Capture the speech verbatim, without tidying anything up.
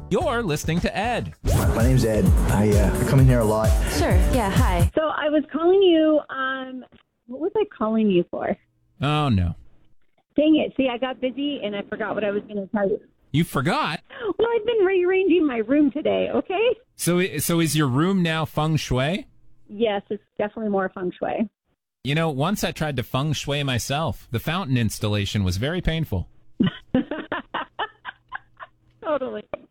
You're listening to Ed. My name's Ed. I, uh, I come in here a lot. Sure, yeah, hi. So I was calling you, um, what was I calling you for? Oh, no. Dang it. See, I got busy and I forgot what I was going to tell you. You forgot? Well, I've been rearranging my room today, okay? So, so is your room now feng shui? Yes, it's definitely more feng shui. You know, once I tried to feng shui myself. The fountain installation was very painful. Totally.